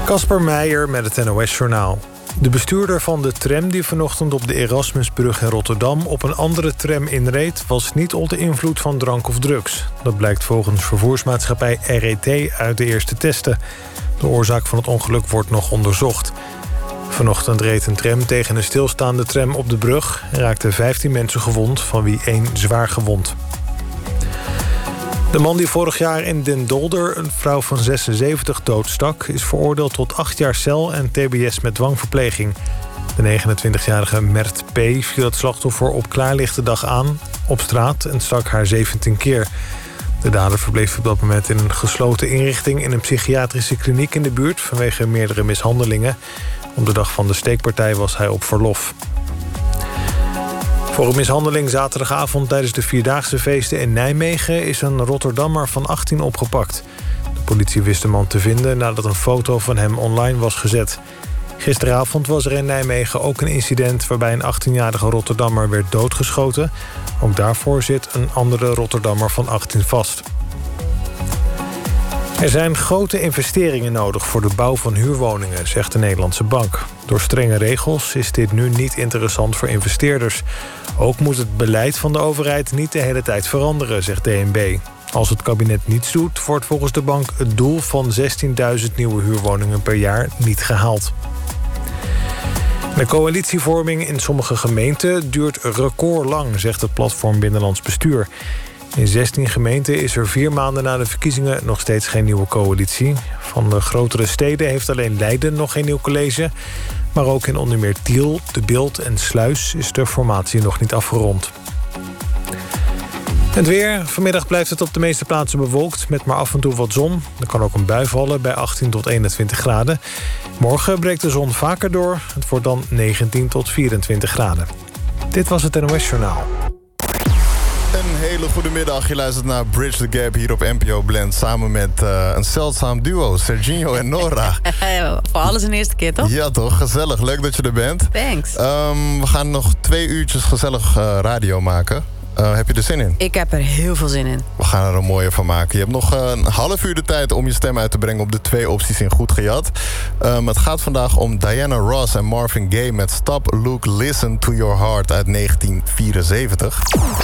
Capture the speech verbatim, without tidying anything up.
Kasper Meijer met het N O S-journaal. De bestuurder van de tram die vanochtend op de Erasmusbrug in Rotterdam op een andere tram inreed, was niet onder invloed van drank of drugs. Dat blijkt volgens vervoersmaatschappij R E T uit de eerste testen. De oorzaak van het ongeluk wordt nog onderzocht. Vanochtend reed een tram tegen een stilstaande tram op de brug en raakten vijftien mensen gewond, van wie één zwaar gewond. De man die vorig jaar in Den Dolder een vrouw van zesenzeventig doodstak, is veroordeeld tot acht jaar cel en T B S met dwangverpleging. De negenentwintigjarige Mert P. viel het slachtoffer op klaarlichte dag aan op straat en stak haar zeventien keer. De dader verbleef op dat moment in een gesloten inrichting in een psychiatrische kliniek in de buurt vanwege meerdere mishandelingen. Op de dag van de steekpartij was hij op verlof. Voor een mishandeling zaterdagavond tijdens de Vierdaagse feesten in Nijmegen is een Rotterdammer van achttien opgepakt. De politie wist de man te vinden nadat een foto van hem online was gezet. Gisteravond was er in Nijmegen ook een incident waarbij een achttienjarige Rotterdammer werd doodgeschoten. Ook daarvoor zit een andere Rotterdammer van achttien vast. Er zijn grote investeringen nodig voor de bouw van huurwoningen, zegt de Nederlandse Bank. Door strenge regels is dit nu niet interessant voor investeerders. Ook moet het beleid van de overheid niet de hele tijd veranderen, zegt D N B. Als het kabinet niets doet, wordt volgens de bank het doel van zestienduizend nieuwe huurwoningen per jaar niet gehaald. De coalitievorming in sommige gemeenten duurt recordlang, zegt het platform Binnenlands Bestuur. In zestien gemeenten is er vier maanden na de verkiezingen nog steeds geen nieuwe coalitie. Van de grotere steden heeft alleen Leiden nog geen nieuw college. Maar ook in onder meer Tiel, De Bilt en Sluis is de formatie nog niet afgerond. Het weer. Vanmiddag blijft het op de meeste plaatsen bewolkt met maar af en toe wat zon. Er kan ook een bui vallen bij achttien tot eenentwintig graden. Morgen breekt de zon vaker door. Het wordt dan negentien tot vierentwintig graden. Dit was het N O S-journaal. Een hele goede middag. Je luistert naar Bridge the Gap hier op N P O Blend. Samen met uh, een zeldzaam duo, Serginho en Nora. Voor alles een eerste keer, toch? Ja, toch? Gezellig. Leuk dat je er bent. Thanks. Um, we gaan nog twee uurtjes gezellig uh, radio maken. Uh, heb je er zin in? Ik heb er heel veel zin in. We gaan er een mooie van maken. Je hebt nog een half uur de tijd om je stem uit te brengen op de twee opties in Goed Gejat. Um, het gaat vandaag om Diana Ross en Marvin Gaye met Stop, Look, Listen to Your Heart uit negentien vierenzeventig.